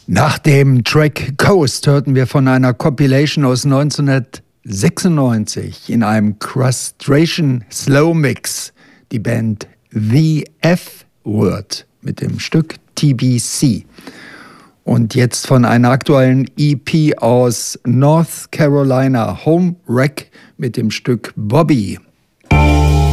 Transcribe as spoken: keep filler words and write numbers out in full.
Nach dem Track Coast hörten wir von einer Compilation aus neunzehnhundertsechsundneunzig in einem Crustration Slow Mix die Band The F-Word mit dem Stück T B C. Und jetzt von einer aktuellen E P aus North Carolina, Home Wreck mit dem Stück Bobby.